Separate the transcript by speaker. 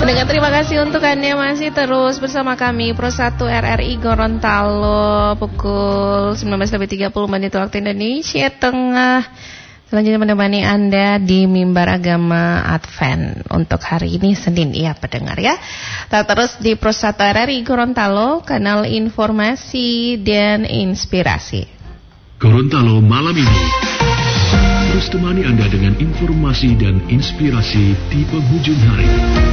Speaker 1: Pendengar, terima kasih untuk Anda masih terus bersama kami Pro 1 RRI Gorontalo pukul 19.30 waktu Indonesia Tengah. Selanjutnya menemani Anda di Mimbar Agama Advent untuk hari ini Senin, ya pendengar ya. Tetap terus di Pro 1 RRI Gorontalo, kanal informasi dan inspirasi.
Speaker 2: Gorontalo malam ini terus temani Anda dengan informasi dan inspirasi di penghujung hari.